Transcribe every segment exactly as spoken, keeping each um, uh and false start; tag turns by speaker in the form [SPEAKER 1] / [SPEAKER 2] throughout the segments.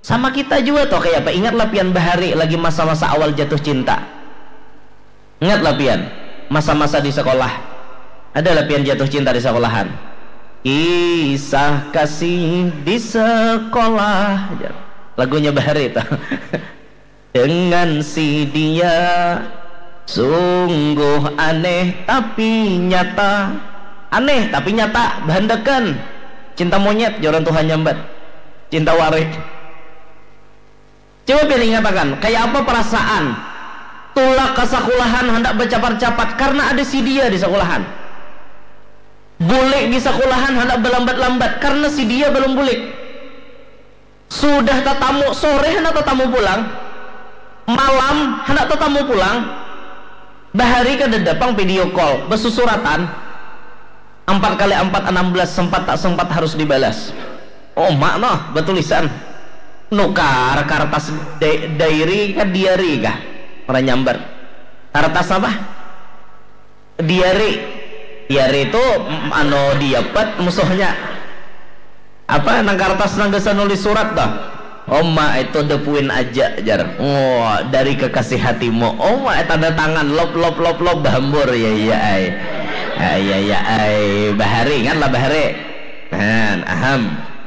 [SPEAKER 1] Sama kita juga toh kayak apa? Ingatlah pian Bahari lagi masa-masa awal jatuh cinta. Ingatlah pian masa-masa di sekolah. Adalah pian jatuh cinta di sekolahan. Kisah kasih di sekolah. Lagunya Bahari itu. Dengan si dia sungguh aneh tapi nyata. Aneh tapi nyata. Bahandakan cinta monyet joran Tuhan nyambat. Cinta warik. Coba pilih ngatakan, kayak apa perasaan tulak ke sekolahan hendak bercapat-capat karena ada si dia di sekolahan. Bulik di sekolahan hendak berlambat-lambat karena si dia belum bulik. Sudah tetamu sore hendak tetamu pulang, malam hendak tetamu pulang. Bahari kada dapang video call, bersusuratan empat kali empat enam belas, sempat tak sempat harus dibalas. Oh mak noh betulisan nukar kartas diary kan diary kah orang nyambar kartas apa diary diary itu ano diapat musuhnya apa nang kartas nang gesa nulis surat dah. Oh mak itu depuin aja jar. Oh dari kekasih hatimu. Oh mak tanda tangan lop lop lop lop bahambur ya ya ai ya ya ai Bahari kan lah Bahari kan aham.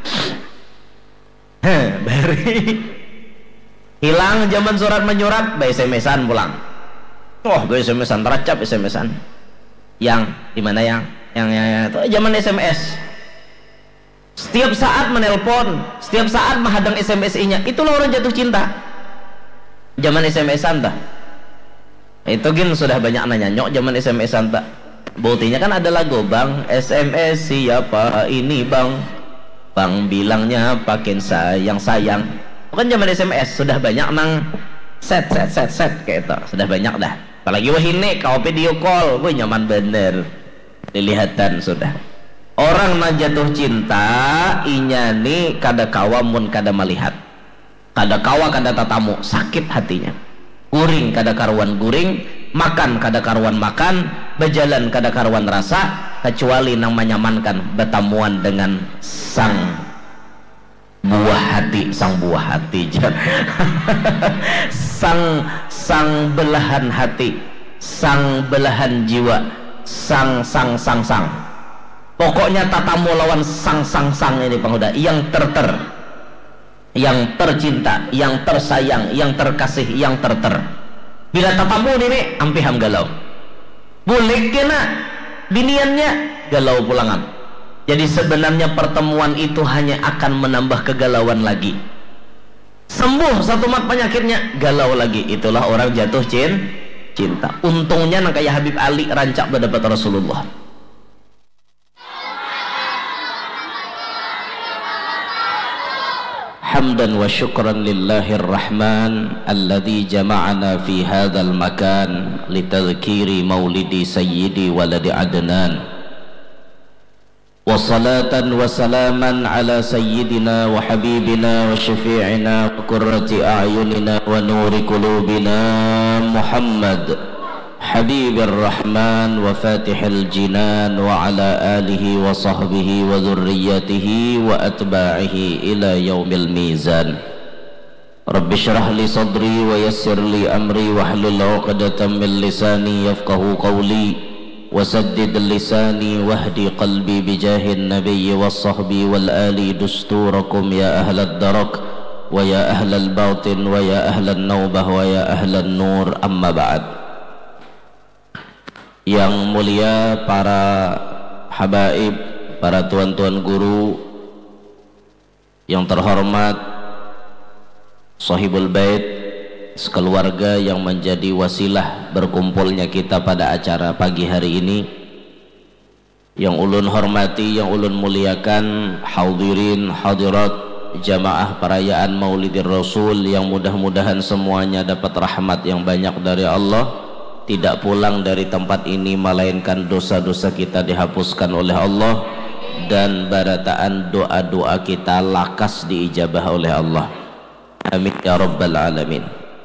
[SPEAKER 1] Heh, Bahari hilang zaman surat menyurat, by S M S-an pulang. Oh, by S M S-an teracap S M S-an. Yang di mana yang yang yang, yang itu zaman S M S. Setiap saat menelpon, setiap saat menghadang S M S-nya. Itulah orang jatuh cinta. Zaman S M S-an dah. Itu gin sudah banyak nanya nyok zaman S M S-an tak. Buktinya kan ada lagu Bang S M S siapa ini Bang. Bang bilangnya pakin sayang sayang. Bukan zaman S M S sudah banyak nang set set set set kayak itu sudah banyak dah. Apalagi wah ini kau video call, wah nyaman bener. Dilihatan sudah. Orang na jatuh cinta, inya nih kada kawa mun kada melihat, kada kawa kada tatamu sakit hatinya. Guring kada karuan guring, makan kada karuan makan, berjalan kada karuan rasa. Kecuali nang menyamankan bertamuan dengan sang buah hati, sang buah hati sang sang belahan hati, sang belahan jiwa, sang sang sang sang pokoknya tatamu lawan sang sang sang ini penghuda yang terter, yang tercinta, yang tersayang, yang terkasih, yang terter. Bila tatamu ini ampi ham galau bulik kena biniannya galau pulangan. Jadi sebenarnya pertemuan itu hanya akan menambah kegalauan lagi. Sembuh satu mat penyakitnya galau lagi. Itulah orang jatuh cinta. Untungnya nang kayak Habib Ali rancak berdapat Rasulullah. Hamdan wa syukran lillahir rahman alladzi jama'ana fi hadzal makan litadhkiri maulidi sayyidi waladi adnan wa salatan wa salaman ala sayyidina wa habibina wa syafi'ina wa qurrati a'yunina wa nuri qulubina Muhammad habibir rahman wa fatihil jinan wa ala alihi wa sahbihi wa dhurriyyatihi wa atba'ihi ila yaumil mizan. Rabbi syrah li sadri wa yassir li amri wa hlul 'uqdatam min lisani yafqahu qawli wa saddid lisani wahdi qalbi bijahin nabiyyi was sahbi wal ali dusturakum ya ahlad darak wa ya ahlal batin wa ya ahlan naubah wa ya ahlan nur amma ba'd. Yang mulia para habaib, para tuan-tuan guru, yang terhormat sahibul bait, sekeluarga yang menjadi wasilah berkumpulnya kita pada acara pagi hari ini, yang ulun hormati, yang ulun muliakan, hadirin hadirat jamaah perayaan Maulidir Rasul, yang mudah-mudahan semuanya dapat rahmat yang banyak dari Allah, tidak pulang dari tempat ini melainkan dosa-dosa kita dihapuskan oleh Allah, dan barataan doa-doa kita lakas diijabah oleh Allah. Amin ya rabbal alamin.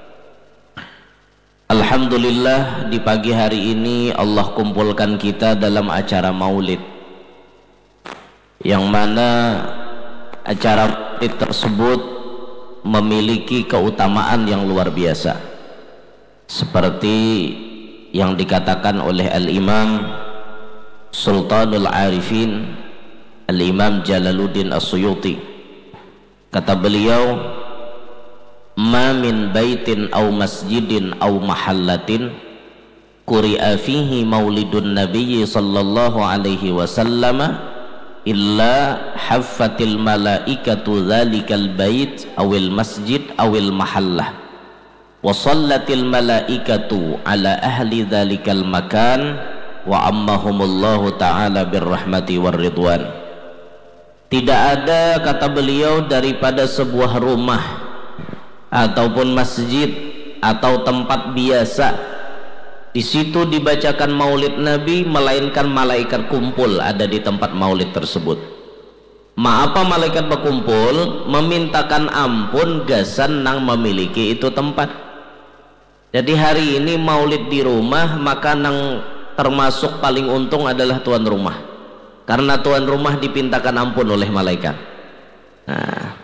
[SPEAKER 1] Alhamdulillah, di pagi hari ini Allah kumpulkan kita dalam acara maulid, yang mana acara maulid tersebut memiliki keutamaan yang luar biasa, seperti yang dikatakan oleh Al-Imam Sultanul Arifin Al-Imam Jalaluddin As-Suyuti. Kata beliau, ma min baitin aw masjidin aw mahallatin quri'a fihi maulidun nabiyyi sallallahu alaihi wasallam illa haffatil malaikatu dhalikal bait awil masjid awil mahallah wa sallatil malaikatu ala ahli dhalikal makan wa ammahumullahu ta'ala birrahmati warridwan. Tidak ada, kata beliau, daripada sebuah rumah ataupun masjid atau tempat biasa di situ dibacakan maulid Nabi melainkan malaikat kumpul ada di tempat maulid tersebut. Ma apa malaikat berkumpul? Memintakan ampun gasan nang memiliki itu tempat. Jadi hari ini maulid di rumah, maka nang termasuk paling untung adalah tuan rumah, karena tuan rumah dipintakan ampun oleh malaikat. Nah,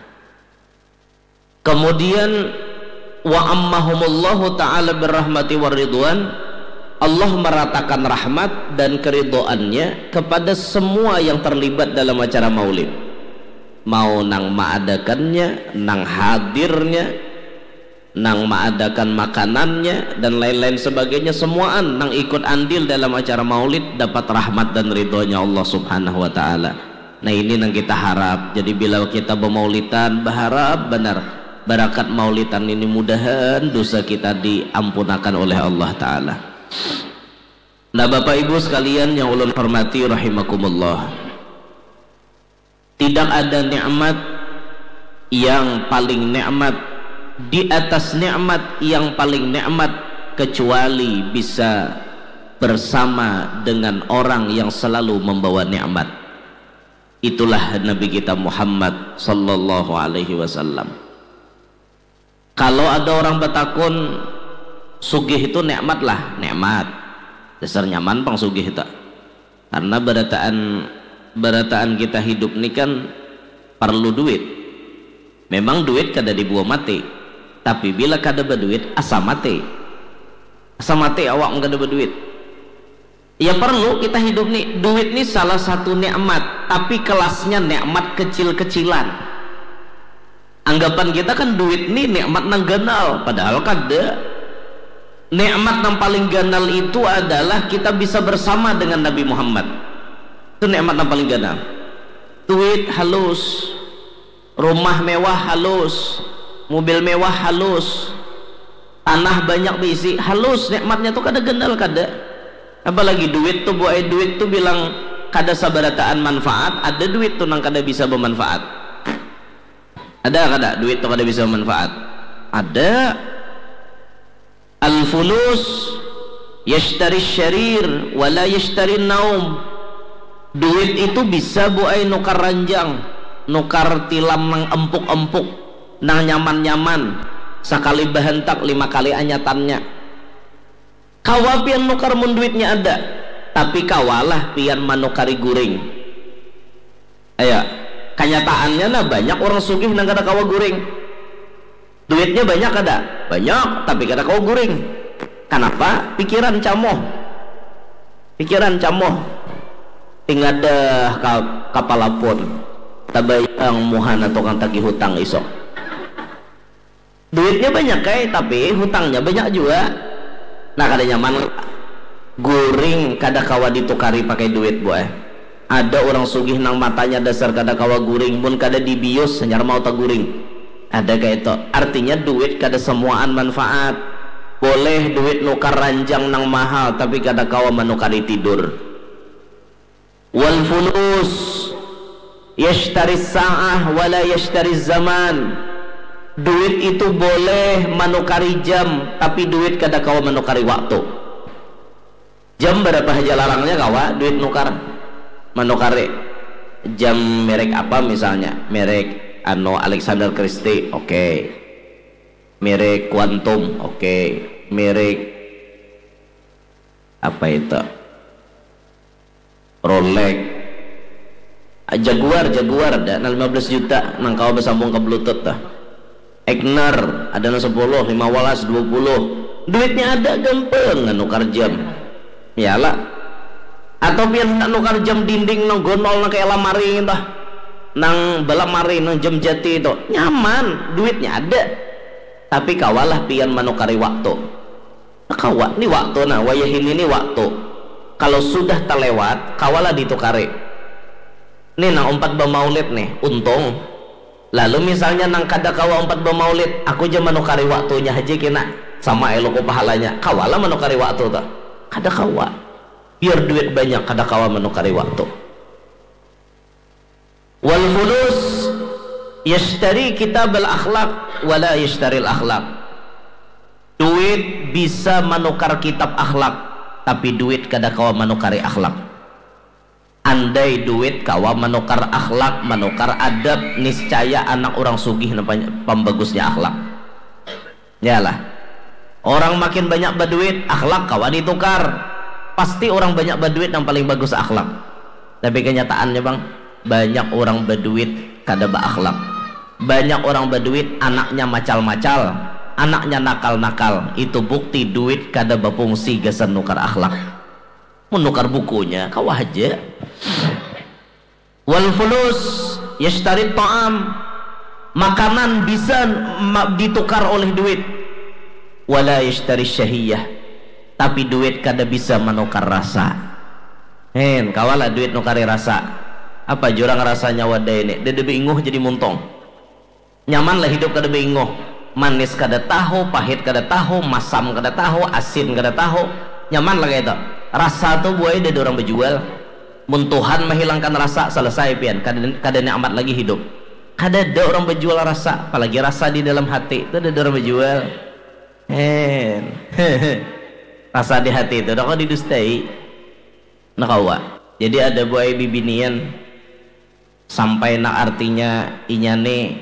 [SPEAKER 1] kemudian wa ammahumullahu ta'ala birrahmati warridwan, Allah meratakan rahmat dan keridhoannya kepada semua yang terlibat dalam acara maulid, mau nang maadakannya, nang hadirnya, nang maadakan makanannya dan lain-lain sebagainya, semuaan nang ikut andil dalam acara maulid dapat rahmat dan ridhonya Allah subhanahu wa ta'ala. Nah ini yang kita harap. Jadi bila kita bermaulidan, berharap benar barakat maulidan ini, mudahan dosa kita diampunakan oleh Allah ta'ala. Nah Bapak Ibu sekalian yang ulun hormati rahimakumullah, tidak ada nikmat yang paling nikmat di atas nikmat yang paling nikmat kecuali bisa bersama dengan orang yang selalu membawa nikmat. Itulah Nabi kita Muhammad sallallahu alaihi wasallam. Kalau ada orang bertakun sugih itu nikmat lah, nikmat dasar nyaman pang sugih itu, karena berataan berataan kita hidup ini kan perlu duit. Memang duit kada dibuat mati, tapi bila kada berduit asa mati, asa mati awak kada berduit. Ya perlu kita hidup nih, duit nih salah satu nikmat, tapi kelasnya nikmat kecil-kecilan. Anggapan kita kan duit nih nikmat nang ganal, padahal kada. Nikmat yang paling ganal itu adalah kita bisa bersama dengan Nabi Muhammad. Itu nikmat yang paling ganal. Duit halus, rumah mewah halus, mobil mewah halus, tanah banyak berisi halus, nikmatnya tuh kada ganal kada. Apalagi duit tuh, buat duit tuh bilang kada sabarataan manfaat, ada duit tuh nang kada bisa bermanfaat. Ada kada duit tuh kada bisa bermanfaat? Ada. Al-fulus yashtari syarir wala yashtari naum. Duit itu bisa buai nukar ranjang, nukar tilam nang empuk-empuk, nang nyaman-nyaman, sekali bahentak lima kali anyatannya. Kawa pian nukar mun duitnya ada, tapi kawalah pian manukari guring. Ayo, kenyataannya nah banyak orang sugih nang kada kawa guring. Duitnya banyak ada, banyak, tapi kada kau guring. Kenapa? Pikiran camoh, pikiran camoh. Tinggal dah kapal pun tabayang muhana tukang tagih hutang isok. Duitnya banyak kayak, tapi hutangnya banyak juga. Nah kada nyaman guring, kada kawa ditukari pakai duit boy. Ada orang sugih nang matanya dasar kada kawa guring, pun kada dibius senyar mau tak guring. Ada kayak itu, artinya duit kada semuaan manfaat. Boleh duit nukar ranjang nang mahal, tapi kada kawa menukari tidur. Wal fulus yashtari sa'ah wala yashtari zaman. Duit itu boleh menukari jam, tapi duit kada kawa menukari waktu. Jam berapa aja larangnya kawa duit nukar menukari. Jam merek apa misalnya, merek ano Alexander Christie, oke okay. Merek Quantum, oke okay. Merek apa itu, Rolex, Jaguar, Jaguar ada lima belas juta nang kau bersambung ke Bluetooth dah. Egner ada nu sepuluh, lima belas, dua puluh, duitnya ada gampang nukar jam yalah. Atau pian nukar jam dinding nang gonol nang kayak lamari entah nang balamari nang jam jati itu nyaman, duitnya ada. Tapi kawalah pian menukari waktu. Nah, kawa ini waktu nah wayahin ini waktu. Kalau sudah terlewat kawalah ditukari. Nih nang empat bamaulid nih untung. Lalu misalnya nang kada kawa empat bamaulid aku aja menukari waktunya haji kena sama eloko pahalanya. Kawalah menukari waktu tuh. Kada kawa. Biar duit banyak kada kawa menukari waktu. Wal fulus yashtari kitab al akhlak wala yashtari al akhlak. Duit bisa menukar kitab akhlak, tapi duit kada kawa menukari akhlak. Andai duit kawa menukar akhlak, menukar adab, niscaya anak orang sugih pembagusnya akhlak. Yalah, orang makin banyak berduit, akhlak kawa ditukar. Pasti orang banyak berduit yang paling bagus akhlak. Tapi kenyataannya bang, banyak orang berduit kada berakhlak. Banyak orang berduit anaknya macal-macal, anaknya nakal-nakal. Itu bukti duit kada berfungsi gesan nukar akhlak. Menukar bukunya kau aja. Wal fulus yashtari ta'am, makanan bisa ditukar oleh duit. Wala yashtari syahiyah, tapi duit kada bisa menukar rasa. Hen kawalah duit nukari rasa. Apa jurang rasanya wadah ini dia bingung jadi muntong. Nyaman lah hidup kada bingung. Manis kada tahu, pahit kada tahu, masam kada tahu, asin kada tahu. Nyaman lah kayak itu. Rasa tuh buaya dari orang berjual. Muntuhan menghilangkan rasa selesai pian. Kadanya amat lagi hidup. Kada ada orang berjual rasa, apalagi rasa di dalam hati. Itu ada orang berjual. Hen. Rasa di hati itu udah kau didustai. Nah kawa. Jadi ada buaya bibinian sampai nak artinya inyane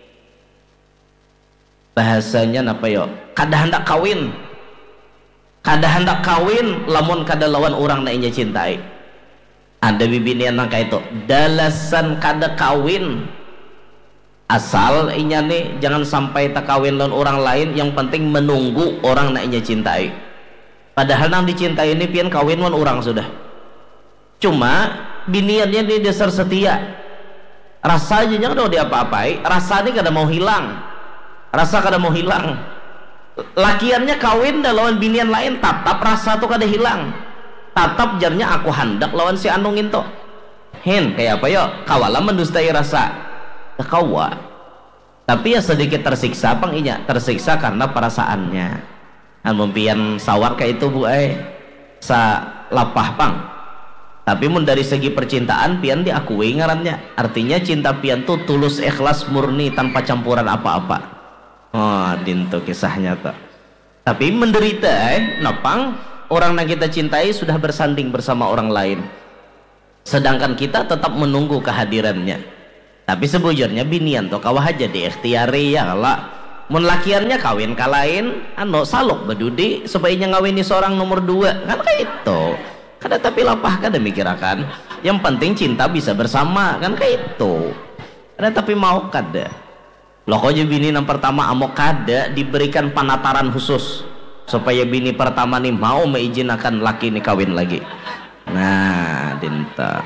[SPEAKER 1] bahasanya apa yo? Kada hendak kawin. Kada hendak kawin lamun kada lawan orang na inya cintai. Ada bibinian nang kayak itu dalasan kada kawin asal inya nih jangan sampai tak kawin lawan orang lain, yang penting menunggu orang na inya cintai. Padahal nang dicintai ini pian kawin lawan orang sudah. Cuma biniannya di dasar setia. Rasanya jangan dia apa-apai, rasanya kada mau hilang. Rasa kada mau hilang. Lakiannya kawin dah lawan binian lain, tatap rasa tuh kada hilang. Tatap jarnya aku hendak lawan si Anung itu. Hen kayak apa yo? Kawalah mendustai rasa. Kawa. Tapi ya sedikit tersiksa pang inya, tersiksa karena perasaannya. Amun pian sawar kayak itu bu eh sa lapah pang. Tapi mun dari segi percintaan pian diakui ngarannya. Artinya cinta pian tuh tulus, ikhlas, murni tanpa campuran apa-apa. Oh, dinto kisahnya tuh. Tapi menderita eh napang orang yang kita cintai sudah bersanding bersama orang lain. Sedangkan kita tetap menunggu kehadirannya. Tapi sebujurnya binian tuh kawah aja diikhtiari ya kalau mun lakiannya kawin kalain anu salok bedudi supaya ngawini seorang nomor dua kan kayak itu. Kada tapi lapah kada mikirakan. Yang penting cinta bisa bersama kan kayak itu. Kada tapi mau kada. Loh kok bini yang pertama amok kada diberikan penataran khusus supaya bini pertama nih mau mengizinkan laki ini kawin lagi. Nah dinta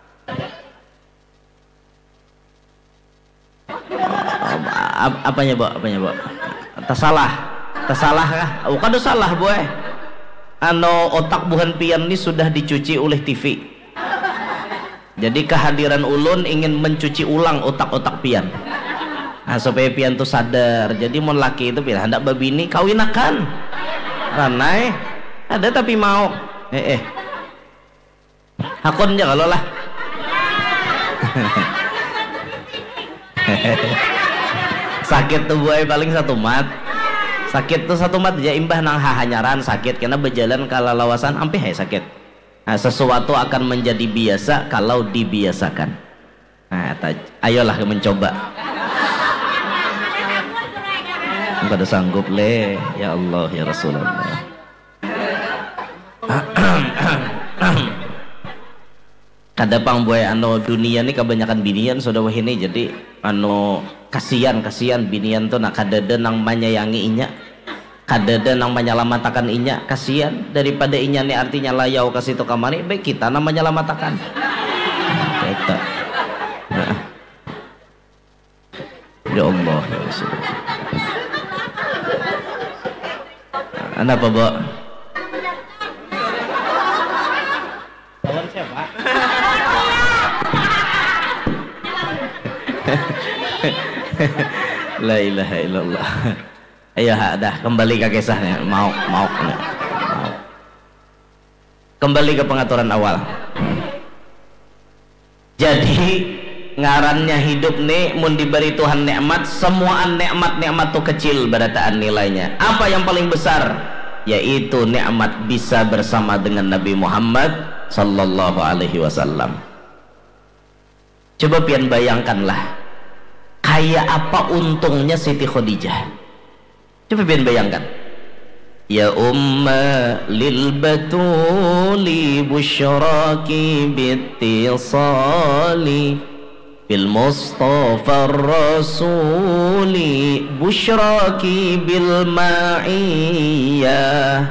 [SPEAKER 1] oh, apanya bu apanya bu tersalah tersalah kah? Oh kada salah bu eh ano otak buhan pian ini sudah dicuci oleh T V. Jadi kehadiran ulun ingin mencuci ulang otak-otak pian. Nah, supaya pian tuh sadar. Jadi mau laki itu pian hendak babini kawin akan ranai ada tapi mau eh eh hakun aja kalau lah. Sakit tuh buai paling satu mat. Sakit tuh satu mat aja imbah nang hahanyaran sakit karena berjalan kala lawasan ampe hai sakit. Nah, sesuatu akan menjadi biasa kalau dibiasakan. Nah, ayolah mencoba. Pada sanggup le ya Allah ya Rasulullah. Kada pang buaya anu dunia ini kebanyakan binian sudah wah ini jadi anu kasihan kasihan binian tuh nak kadede nang manyayangi inya, kadede nang manyalamatakan inya, kasihan daripada inya nih artinya layau kasih tuh kamari, baik kita nang manyalamatakan kita. Nah. Ya Allah ya Rasulullah. Anda apa Bo? Lawan siapa? La ilaha illallah. Ayo dah kembali ke kisahnya. Mau mau mau. Kembali ke pengaturan awal. Jadi ngarannya hidup nih mun diberi Tuhan nikmat, semua nikmat-nikmat tuh kecil berataan nilainya. Apa yang paling besar? Yaitu nikmat bisa bersama dengan Nabi Muhammad sallallahu alaihi wasallam. Coba pian bayangkanlah kayak apa untungnya Siti Khadijah. Coba pian bayangkan. Ya umma lil batuli busyraki bittisali bil mustafa rasuli busyraki bil ma'iyah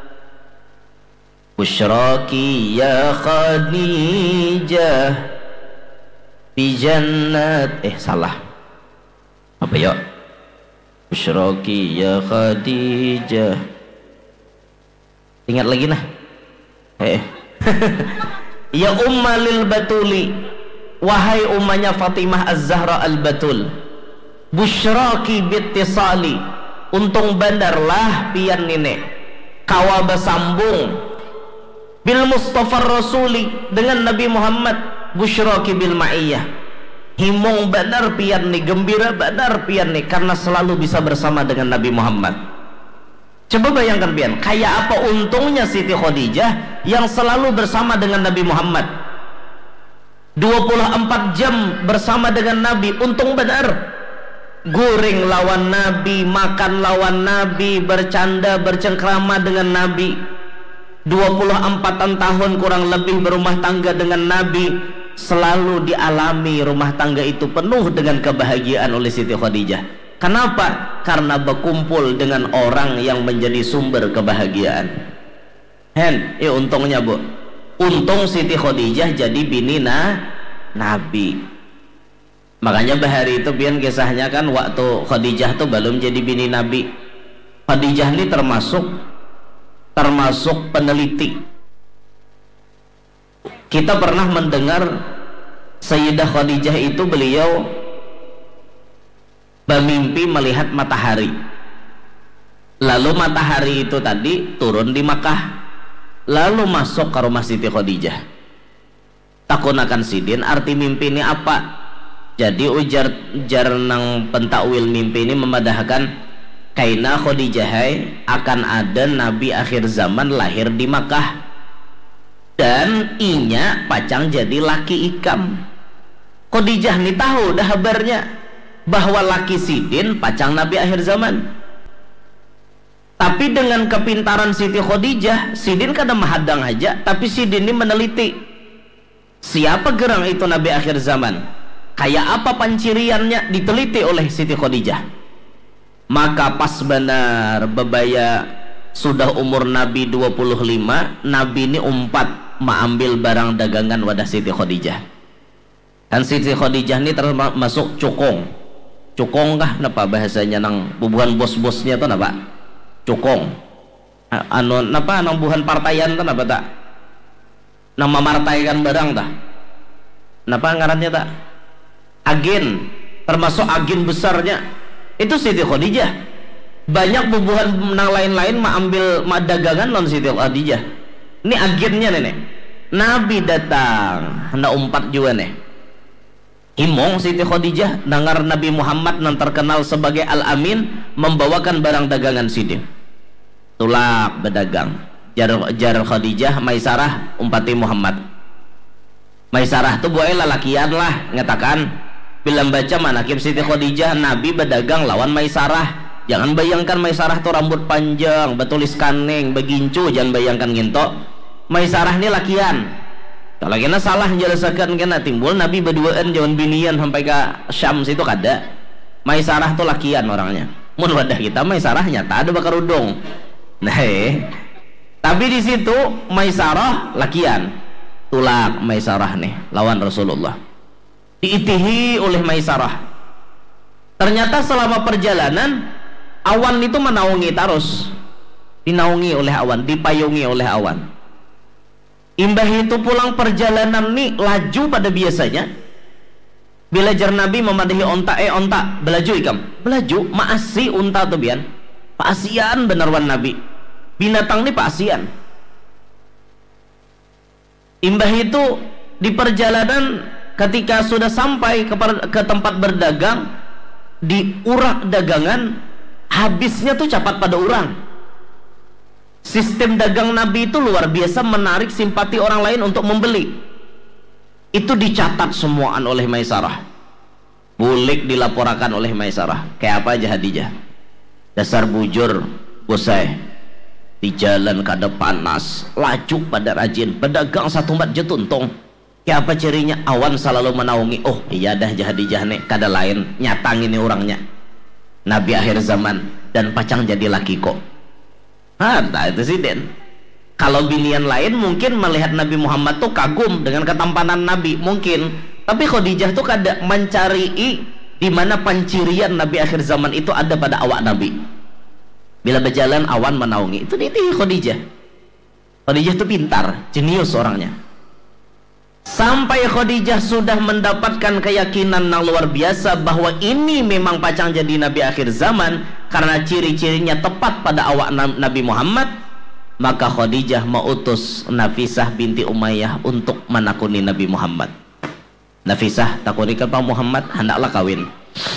[SPEAKER 1] busyraki ya Khadijah bi jannat eh salah apa ya busyraki ya Khadijah, ingat lagi nah eh ya umma lil batuli, wahai ummanya Fatimah Az-Zahra Al-Batul, busyraki bittisali, untung bandarlah pian nine kawa besambung bil Mustafa Rasuli dengan Nabi Muhammad, busyraki bil ma'iyah, himong bandar pian nih, gembira bandar pian nih karena selalu bisa bersama dengan Nabi Muhammad. Coba bayangkan pian, kayak apa untungnya Siti Khadijah yang selalu bersama dengan Nabi Muhammad dua puluh empat jam bersama dengan Nabi, untung benar. Goreng lawan Nabi, makan lawan Nabi, bercanda bercengkrama dengan Nabi, dua puluh empat tahun kurang lebih berumah tangga dengan Nabi, selalu dialami rumah tangga itu penuh dengan kebahagiaan oleh Siti Khadijah. Kenapa? Karena berkumpul dengan orang yang menjadi sumber kebahagiaan. Hen, ya untungnya Bu, untung Siti Khadijah jadi bini na Nabi. Makanya bahari itu biar kisahnya kan waktu Khadijah tuh belum jadi bini Nabi. Khadijah ini termasuk termasuk peneliti. Kita pernah mendengar Sayyidah Khadijah itu beliau bermimpi melihat matahari, lalu matahari itu tadi turun di Makkah, lalu masuk ke rumah Siti Khadijah. Takunakan sidin arti mimpi ini apa? Jadi ujar jar nang pentakwil mimpi ini memadahkan kaina Khadijah akan ada nabi akhir zaman lahir di Makkah dan inya pacang jadi laki ikam. Khadijah nih tahu dah kabarnya bahwa laki sidin pacang nabi akhir zaman. Tapi dengan kepintaran Siti Khadijah, sidin kada mahadang aja, tapi sidin ini meneliti siapa gerang itu nabi akhir zaman, kayak apa panciriannya, diteliti oleh Siti Khadijah. Maka pas benar bebaya sudah umur Nabi dua puluh lima, Nabi ini umpat mengambil barang dagangan wadah Siti Khadijah. Dan Siti Khadijah ini termasuk cukong. Cukong kah napa bahasanya nang bubuhan bos-bosnya tuh napa? Cukong. Anu napa nang bubuhan partaian tuh napa tak? Nang memartaikan barang tak? Napa ngarannya tak? Agen, termasuk agen besarnya itu Siti Khadijah. Banyak bubuhan nang lain-lain mengambil dagangan non Siti Khadijah. Ini agennya nenek. Nabi datang hendak umpat juga nih. Imong Siti Khadijah dengar Nabi Muhammad yang terkenal sebagai Al-Amin membawakan barang dagangan sidin. Tulak berdagang. Jar, jar Khadijah Maisarah umpati Muhammad. Maisarah tuh buai lalakian lah ngatakan bila baca manakib Siti Khadijah Nabi berdagang lawan Maisarah. Jangan bayangkan Maisarah tuh rambut panjang, betulis kaneng, begincu, jangan bayangkan ginto. Maisarah ini lakian. Kalau kena salah jelasakan kena timbul Nabi berduaan jawan binian sampai ke Syam situ kada. Maisarah tuh lakian orangnya. Mun wadah kita Maisarah nyata ada bakar udung. Nah, eh. Tapi di situ Maisarah lakian. Tulak Maisarah nih lawan Rasulullah. Diitihi oleh Maisarah. Ternyata selama perjalanan awan itu menaungi terus. Dinaungi oleh awan, dipayungi oleh awan. Imbah itu pulang perjalanan nih laju pada biasanya. Bila jar Nabi memadahi onta, eh onta belaju ikam, belaju maasi unta tuh bian, paasian benerwan Nabi, binatang nih paasian. Imbah itu di perjalanan ketika sudah sampai ke, ke tempat berdagang, di urak dagangan habisnya tuh cepat pada orang. Sistem dagang Nabi itu luar biasa menarik simpati orang lain untuk membeli. Itu dicatat semuaan oleh Maisarah, bulik dilaporkan oleh Maisarah. Kayak apa aja Hadijah, dasar bujur bosai di jalan kada panas, laju pada rajin, pedagang satu mat jetuntung. Kayak apa cirinya? Awan selalu menaungi. Oh iya dah Hadijah nih kada lain nyatang ini orangnya Nabi akhir zaman dan pacang jadi laki kok. Nah itu sih Den. Kalau binian lain mungkin melihat Nabi Muhammad tuh kagum dengan ketampanan Nabi mungkin, tapi Khadijah tuh kada mencari di mana pencirian Nabi akhir zaman itu ada pada awak Nabi. Bila berjalan awan menaungi, itu itu Khadijah. Khadijah tuh pintar, jenius orangnya. Sampai Khadijah sudah mendapatkan keyakinan yang luar biasa bahwa ini memang pacang jadi Nabi akhir zaman karena ciri-cirinya tepat pada awak Nabi Muhammad. Maka Khadijah mengutus Nafisah binti Umayyah untuk menakuni Nabi Muhammad. Nafisah takuni ke Pak Muhammad hendaklah kawin.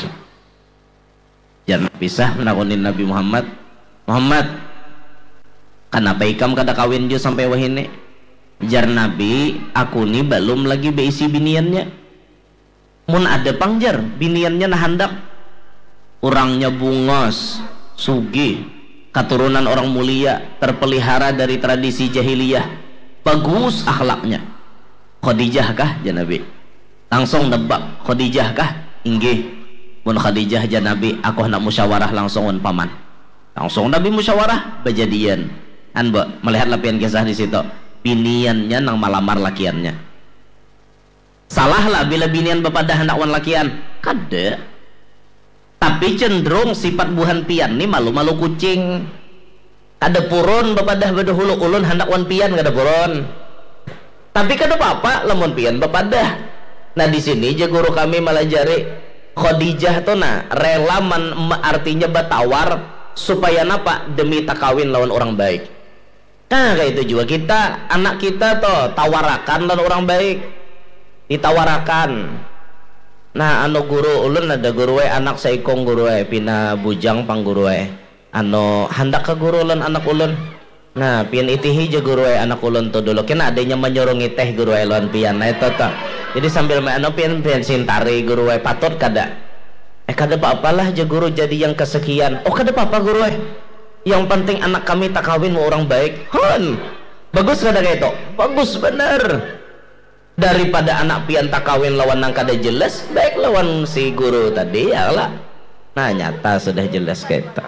[SPEAKER 1] Jangan Nafisah menakuni Nabi Muhammad. Muhammad, kenapa ikam kada kawin dia sampai wahini? Jar Nabi, aku ni belum lagi beisi biniannya. Mun ada pangjar biniannya nah hendak. Orangnya bungos, sugih, keturunan orang mulia, terpelihara dari tradisi jahiliyah, bagus akhlaknya. Khadijah kah Janabi? Langsung nebak, Khadijah kah? Inggih. Mun Khadijah Janabi, aku hendak musyawarah langsung on paman. Langsung Nabi musyawarah bejadian. An mbak melihat lapian kisah di situ. Biniannya nang malamar lakiannya. Salah lah bila binian bepadah hendak wan lakian. Kada. Tapi cenderung sifat buhan pian nih malu-malu kucing. Ada purun bepadah bedahulu ulun hendak wan pian kada purun. Tapi kada apa-apa lamun pian bepadah. Nah di sini je guru kami melajari Khadijah tuh nah rela man, artinya bertawar supaya napa demi tak kawin lawan orang baik. Nah kayak itu juga kita, anak kita tuh tawarakan lawan orang baik, ditawarakan. Nah anu guru ulun ada guru we anak saikong guru we pina bujang pang guru we anu hendak ke guru ulun anak ulun. Nah pian itihi je guru we anak ulun tuh dulu kena adanya menyurungi teh guru we lawan pian. Nah itu tuh jadi sambil main anu pian pian sintari guru we patut kada eh kada apa-apalah je guru jadi yang kesekian. Oh kada apa-apa guru we, yang penting anak kami tak kawin mau orang baik. Hon bagus kada kayak itu? Bagus bener. Daripada anak pian tak kawin lawan nang kada jelas, baik lawan si guru tadi ya lah. Nah nyata sudah jelas kita.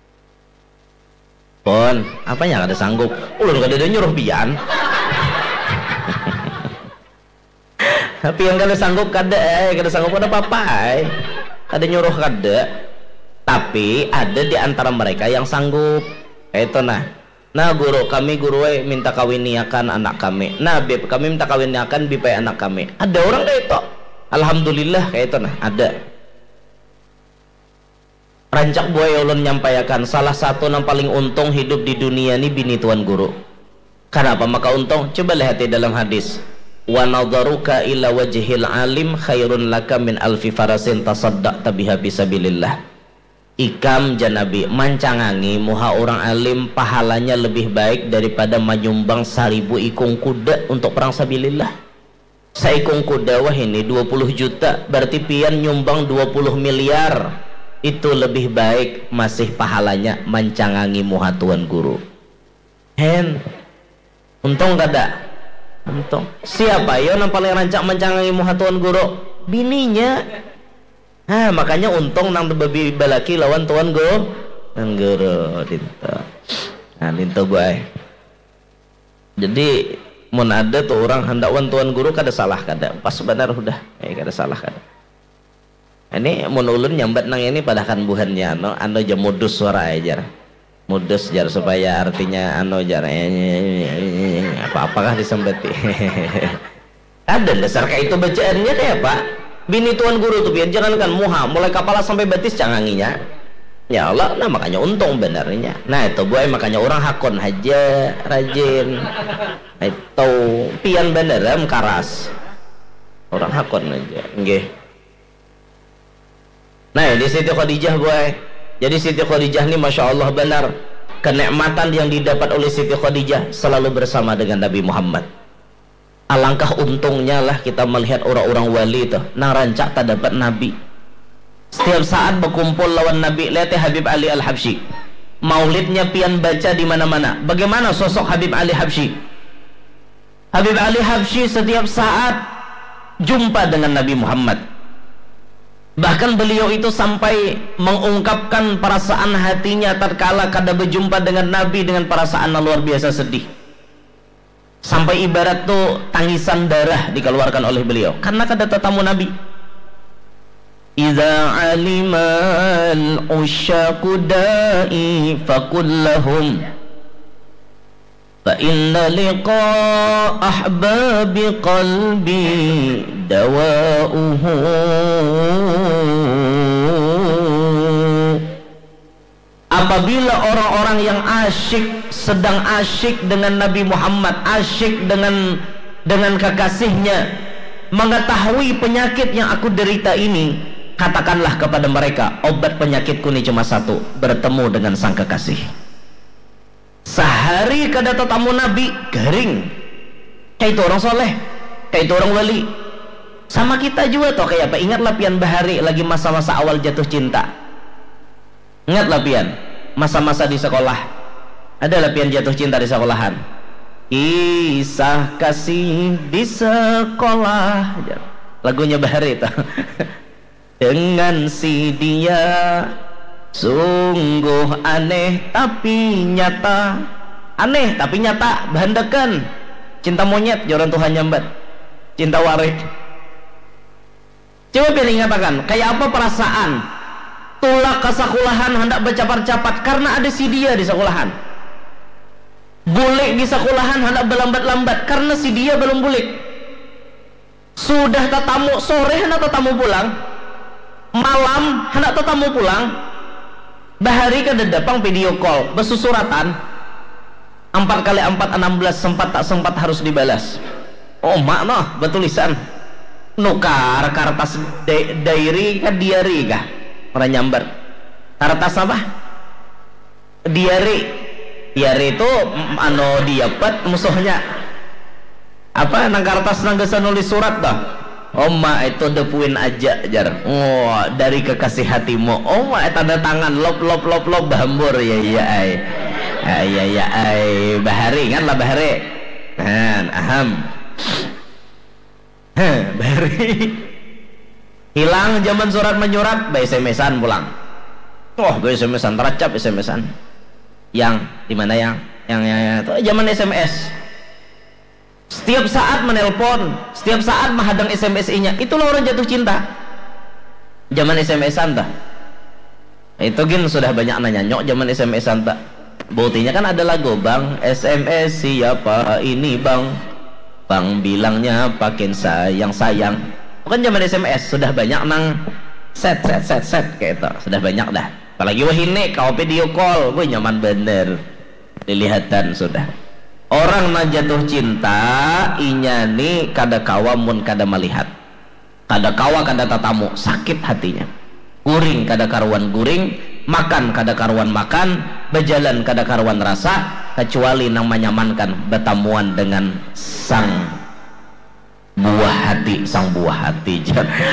[SPEAKER 1] Pon, apanya kada sanggup? Ulun kada ada nyuruh pian. Tapi yang kada sanggup kada, eh kada sanggup kada apa-apa, eh. Kada nyuruh kada. Tapi ada di antara mereka yang sanggup. Itu nah. Nah guru kami guru we minta kawiniakan anak kami. Nah beb kami minta kawiniakan bipai anak kami. Ada orang kayak itu. Alhamdulillah kayak itu nah ada. Rancak buaya ulun nyampaikan salah satu yang paling untung hidup di dunia ini bini tuan guru. Kenapa maka untung? Coba lihat di dalam hadis. Wa nadharuka ila wajhil alim khairun laka min alfi farasin tasaddaqta biha fisabilillah. Ikam janabi mancangangi muha orang alim pahalanya lebih baik daripada menyumbang seribu ikung kuda untuk perang sabilillah. Seikung kuda wah ini dua puluh juta, berarti pian nyumbang dua puluh miliar. Itu lebih baik masih pahalanya mancangangi muha tuan guru. Hen untung kada? Untung. Siapa yo yang paling rancak mancangangi muha tuan guru? Bininya. Ah, makanya untung nang babi balaki lawan tuan go nang guru dinto. Nah, dinto bae. Jadi mun ada tuh orang hendak wan tuan guru kada salah kada. Pas benar udah, eh kada salah kada. Ini mun ulun nyambat nang ini padahkan buhannya anu anu aja modus suara aja. Modus jar supaya artinya anu jar apa-apakah disembati. Ada dasar kayak itu bacaannya kayak Pak. Bini tuan guru tuh biar jangankan muha mulai kepala sampai batis canganginya. Ya Allah, nah makanya untung benarnya. Nah itu boy makanya orang hakon aja rajin. Itu pian beneran karas. Orang hakon aja. Nggih. Nah di Siti Khadijah boy. Jadi Siti Khadijah ini Masya Allah benar kenikmatan yang didapat oleh Siti Khadijah selalu bersama dengan Nabi Muhammad. Alangkah untungnya lah kita melihat orang-orang wali itu nang rancak tak dapat Nabi. Setiap saat berkumpul lawan Nabi. Lihat Habib Ali Al-Habsyi, maulidnya pian baca di mana-mana. Bagaimana sosok Habib Ali Habsyi? Habib Ali Habsyi setiap saat jumpa dengan Nabi Muhammad. Bahkan beliau itu sampai mengungkapkan perasaan hatinya tatkala kada berjumpa dengan Nabi dengan perasaan yang luar biasa sedih. Sampai ibarat tuh tangisan darah dikeluarkan oleh beliau karena kada tetamu Nabi. Iza alimal usyaqu da'i faqul lahum fa inna liqa ahbabi qalbi dawa'uhu. Apabila orang-orang yang asyik sedang asyik dengan Nabi Muhammad, asyik dengan dengan kekasihnya, mengetahui penyakit yang aku derita ini, katakanlah kepada mereka, obat penyakitku ini cuma satu, bertemu dengan sang kekasih. Sehari kada tetamu Nabi, garing. Kayak itu orang soleh, kayak itu orang wali. Sama kita juga toh kayak apa? Ingatlah pian bahari lagi masa-masa awal jatuh cinta. Ingatlah pian masa-masa di sekolah. Ada pian jatuh cinta di sekolahan. Kisah kasih di sekolah. Lagunya bahari itu. Dengan si dia sungguh aneh tapi nyata. Aneh tapi nyata, bahandakan. Cinta monyet joran Tuhan nyambat. Cinta waris. Coba pilih ingatakan, kayak apa perasaan tulak ke sekolahan hendak bercapat-capat karena ada si dia di sekolahan. Bulik di sekolahan hendak berlambat-lambat karena si dia belum bulik. Sudah tetamu sore hendak tetamu pulang, malam hendak tetamu pulang, bahari kada datang video call bersusuratan empat kali empat enam belas, sempat tak sempat harus dibalas. Oh mak noh betulisan nukar kartas diary kan diary kah orang nyambar kartas apa diary diary itu ano diapat musuhnya apa nang kartas nang gesa nulis surat dah. Oh mak itu depuin aja jar. Oh dari kekasih hatimu. Oh mak tanda tangan lop lop lop lop bahambur ya ya ai ya ya ai bahari kan lah bahari kan aham. Heh, bari hilang zaman surat menyurat, by S M S-an pulang. Oh, by S M S-an teracap S M S-an. Yang di mana yang yang yang, yang itu zaman S M S. Setiap saat menelpon, setiap saat menghadang S M S-nya. Itulah orang jatuh cinta. Zaman S M S-an tah. Itu gin sudah banyak nanya nyok zaman S M S-an tak. Buktinya kan ada lagu, Bang S M S siapa ini Bang? Bang bilangnya pakin sayang-sayang. Bukan zaman S M S sudah banyak nang set set set set kayak itu. Sudah banyak dah. Apalagi wah ini kau video call, gue nyaman bener. Dilihatan sudah. Orang na jatuh cinta inya nih kada kawa mun kada melihat. Kada kawa kada tatamu, sakit hatinya. Guring kada karuan guring, makan kada karuan makan, berjalan kada karuan rasa, kecuali nang menyamankan bertemuan dengan sang buah hati, sang buah hati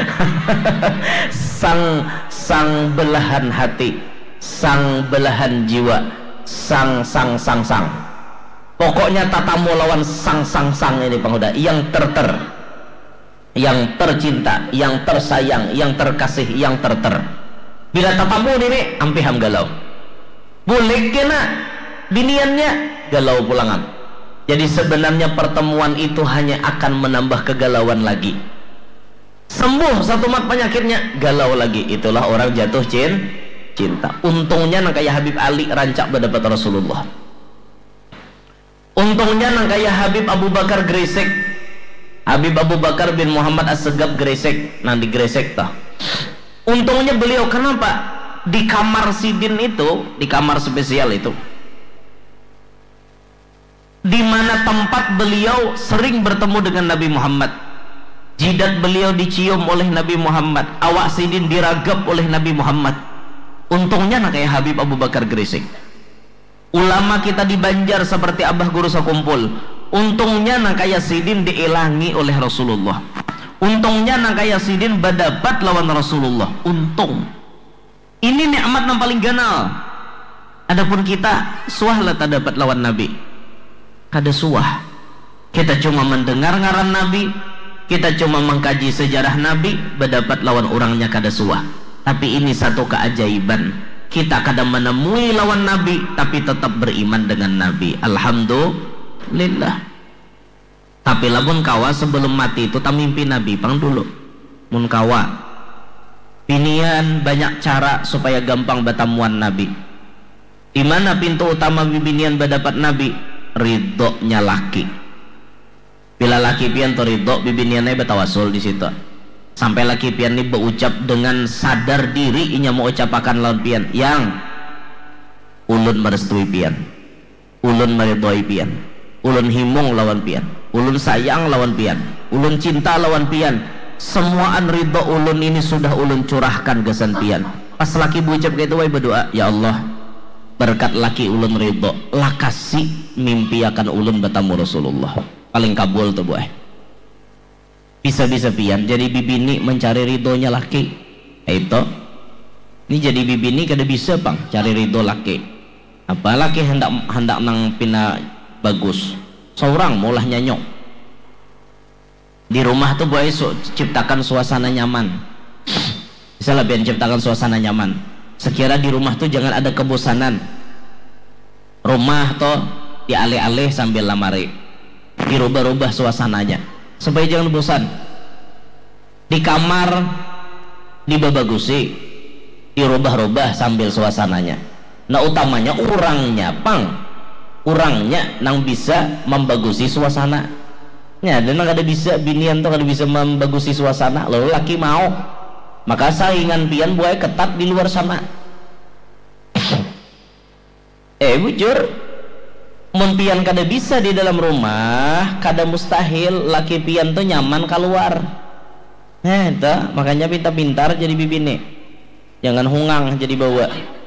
[SPEAKER 1] sang sang belahan hati, sang belahan jiwa, sang sang sang sang pokoknya tatamu lawan sang sang sang ini penghuda yang terter yang tercinta, yang tersayang, yang terkasih, yang terter. Bila tatamu ini ampiham galau. Boleh kena biniannya galau pulangan. Jadi sebenarnya pertemuan itu hanya akan menambah kegalauan lagi. Sembuh satu mat penyakitnya, galau lagi. Itulah orang jatuh cinta. Untungnya nang kayak Habib Ali rancak berdapat Rasulullah. Untungnya nang kayak Habib Abu Bakar Gresik. Habib Abu Bakar bin Muhammad As-Segaf Gresik, nang di Gresik tah. Untungnya beliau, kenapa? Di kamar sidin itu, di kamar spesial itu, di mana tempat beliau sering bertemu dengan Nabi Muhammad. Jidat beliau dicium oleh Nabi Muhammad, awak sidin diragap oleh Nabi Muhammad. Untungnya nak kayak Habib Abu Bakar Gresik. Ulama kita di Banjar seperti Abah Guru Sakumpul, untungnya nak kayak sidin diilangi oleh Rasulullah. Untungnya nak kayak sidin berdapat lawan Rasulullah. Untung. Ini nikmat yang paling ganal. Adapun kita suah lah tak dapat lawan Nabi. Kada suah. Kita cuma mendengar ngaran Nabi, kita cuma mengkaji sejarah Nabi, berdapat lawan orangnya kada suah. Tapi ini satu keajaiban, kita kadang menemui lawan Nabi tapi tetap beriman dengan Nabi. Alhamdulillah. Tapi lamun kawa sebelum mati itu tak mimpi Nabi pang dulu. Mun kawa pinian banyak cara supaya gampang bertemuan Nabi. Di mana pintu utama bibinian berdapat Nabi? Ridhonya laki. Bila laki pian to ridho, bibiniannya bertawasul di situ. Sampai laki pian ini berucap dengan sadar diri, inya mau ucapakan lawan pian, yang ulun merestui pian, ulun meridhoi pian, ulun himung lawan pian, ulun sayang lawan pian, ulun cinta lawan pian. Semuaan ridho ulun ini sudah ulun curahkan ke pian. Pas laki berucap gitu, way berdoa, ya Allah, berkat laki ulun ridho, lakasi mimpi akan ulun bertemu Rasulullah. Paling kabul tuh boy. Bisa-bisa pian jadi bibini mencari ridhonya laki. Itu ini jadi bibini kada bisa pang cari ridho laki. Apa laki hendak hendak nang pina bagus, seorang mulah nyanyok di rumah tuh boy, so, ciptakan suasana nyaman. Bisa lah pian ciptakan suasana nyaman. Sekira di rumah tuh jangan ada kebosanan. Rumah tuh dialih-alih sambil lamari, dirubah-rubah suasananya supaya jangan bosan. Di kamar dibabagusi, dirubah-rubah sambil suasananya. Nah utamanya orangnya pang, orangnya nang bisa membagusi suasana. Ya, dan nang ada bisa binian tuh kada bisa membagusi suasana, lalu laki mau, maka saingan pian buaya ketat di luar sana. Eh bujur, mun pian kada bisa di dalam rumah, kada mustahil laki pian tuh nyaman keluar. Nah itu makanya pintar-pintar jadi bibini, jangan hungang jadi bawa.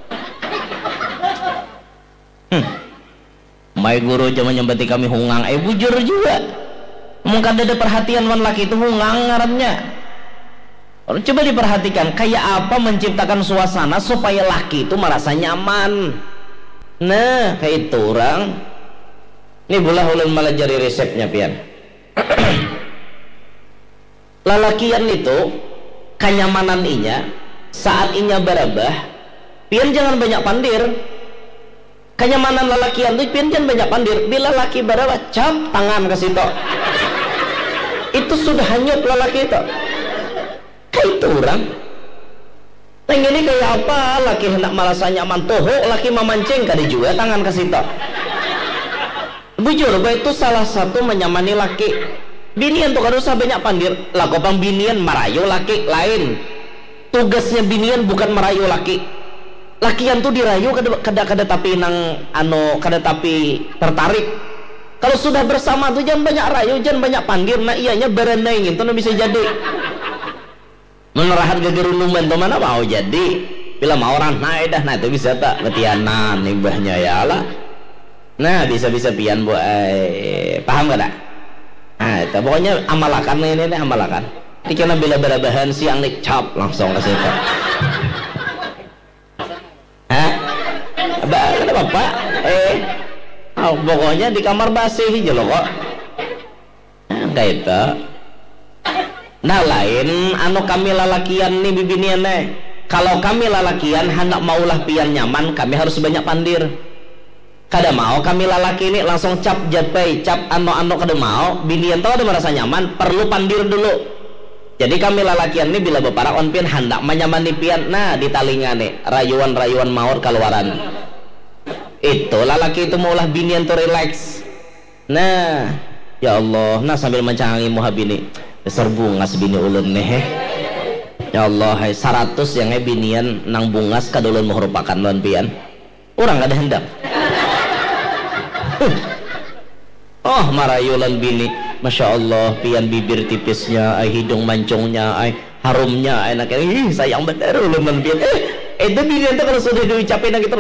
[SPEAKER 1] Hmm. Mai guru zaman nyambati kami hungang, eh bujur juga. Mungkin ada perhatian wan laki itu hungang ngarannya. Coba diperhatikan kayak apa menciptakan suasana supaya laki itu merasa nyaman. Nah kayak itu orang. Ini bola ulun malah jari resepnya pian. Lalakian itu kenyamanan inya saat inya barabah, pian jangan banyak pandir. Kenyamanan lalakian itu pian jangan banyak pandir. Bila laki barabah, cap tangan ke situ. Itu sudah hanyut lalaki itu. Kayak itu orang. Nah ini kayak apa? Laki hendak merasa nyaman toho, laki memancing kali juga tangan ke situ. Bujur, itu salah satu menyamani laki. Binian tuh kada usah banyak pandir. Lakopang binian merayu laki lain. Tugasnya binian bukan merayu laki. Lakian tuh dirayu kada kada kada tapi nang ano kada tapi tertarik. Kalau sudah bersama tuh jangan banyak rayu, jangan banyak pandir. Nah ianya berenai gitu, nah bisa jadi. Menerahat gegerunuman tuh mana mau jadi. Bila mau orang naik dah, nah itu bisa tak ketianan ibahnya ya Allah. Nah bisa-bisa pian bu, eh, paham gak tak? Nah itu pokoknya amalakan ini ini amalakan. Dikena bila berabahan siang nih cap langsung ke situ. Hah? Ba, kenapa pak? Eh. Oh, pokoknya di kamar basih aja loh kok. Nah, kayak itu. Nah lain anu kami lalakian nih bibinian nih, kalau kami lalakian hendak maulah pian nyaman, kami harus banyak pandir. Kada mau kami lalaki ini langsung cap japay cap anu-anu kada mau, binian tau ada merasa nyaman, perlu pandir dulu. Jadi kami lalakian ini bila beparak on pian hendak menyamani pian, nah di talingan nih rayuan-rayuan maur keluaran. Itu lalaki itu maulah binian tuh relax. Nah ya Allah, nah sambil mencangangi muha bini, besar bunga sebini ulun nih. Ya Allah, hai seratus yang binian nang bungas kadulun merupakan non pian. Orang kada hendak. Oh marayulan bini, masya Allah, pian bibir tipisnya, ay hidung mancungnya, ay harumnya, ay nak, ih sayang bener ulun non pian. Eh, itu binian tuh kalau sudah diucapin gitu,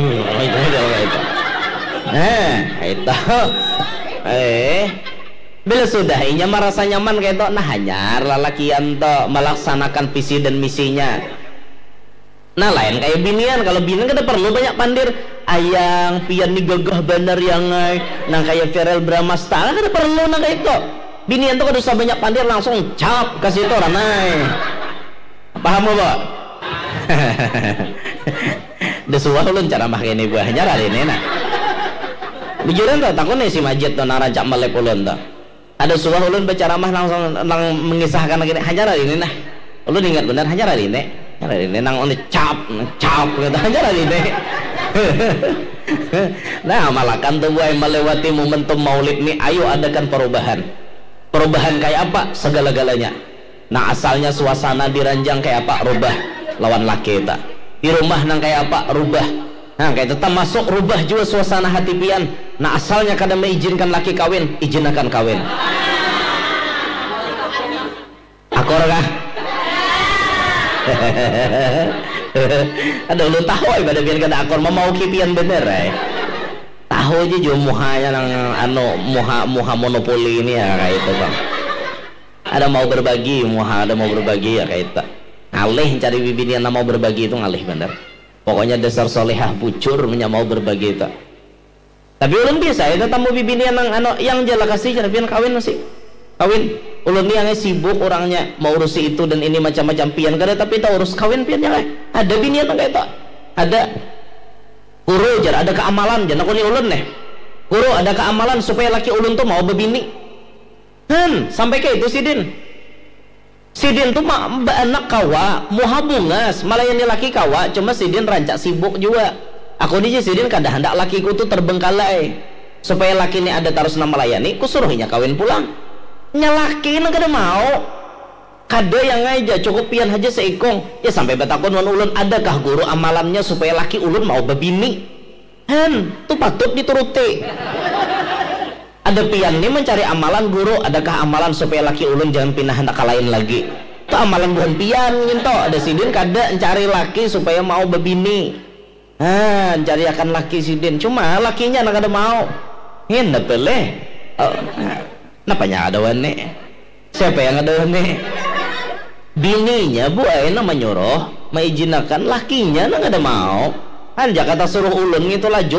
[SPEAKER 1] nah itu. Eh bila sudah inya merasa nyaman kayak itu, nah hanyar lalakian to melaksanakan visi dan misinya. Nah lain kayak binian, kalau binian kada perlu banyak pandir, ayang pian ni gagah bener yang ay nang kayak Verel Bramasta kada perlu nang kayak itu. Binian tuh kada usah banyak pandir, langsung cap kasih itu orang ay. Paham mo ba? Desuah ulun cara mah kene buah hanyar hari ini nah. Bijuran tuh takut nih si Majid tuh nang rancak melep ulun tuh. Ada suah ulun baca ramah langsung nang mengisahkan lagi hajar hari ini nah. Ulun ingat benar hajar hari ini. Hajar hari ini nang on cap cap gitu hajar hari ini. Nah malakan tuh buai melewati momentum maulid nih, ayo adakan perubahan. Perubahan kayak apa? Segala-galanya. Nah asalnya suasana diranjang kayak apa? Rubah lawan laki kita. Di rumah nang kayak apa? Rubah. Nah kayak tetap masuk rubah juga suasana hati pian. Nah asalnya kadang mengizinkan laki kawin, izinkan kawin. Akor kah? Ada lu tahu ibadah pian kada akor mau kipian bener eh. Tahu aja jo muhanya nang anu muha muha monopoli ini ya kayak itu bang. Ada mau berbagi muha, ada mau berbagi ya kayak itu. Ngalih cari bibinian mau berbagi itu ngalih bener. Pokoknya dasar solehah pucur mau berbagi itu. Tapi ulun biasa itu tamu bibinian yang ano yang jala kasih cara pian kawin masih kawin. Ulun ni yang sibuk orangnya mau urusi itu dan ini macam-macam pian kada, tapi tak urus kawin pian yang ada binian kayak itu. Ada guru jar ada keamalan jar aku ni ulun nih. Guru ada keamalan supaya laki ulun tuh mau berbini. Han sampai ke itu sidin. Sidin tuh mah anak kawa muha bungas malayani laki kawa, cuma sidin rancak sibuk juga. Aku ni je sidin kada hendak lakiku tuh terbengkalai supaya laki ni ada terus nama melayani, ku suruhnya kawin pulang. Nyalaki nang kada mau. Kada yang aja cukup pian aja seikong. Ya sampai betakun wan ulun, adakah guru amalannya supaya laki ulun mau berbini? Han, tuh patut dituruti. Ada pian nih mencari amalan guru, adakah amalan supaya laki ulun jangan pindah hendak lain lagi? Itu amalan bukan pian gitu. Ada sidin kada mencari laki supaya mau berbini. Ah, cari akan laki sidin. Cuma lakinya nak ada mau. Hendak peleh. Oh, napanya ada wane? Siapa yang ada wane? Bininya bu ayana menyuruh, mengizinkan lakinya nak ada mau. Kan Jakarta suruh ulun gitu lah.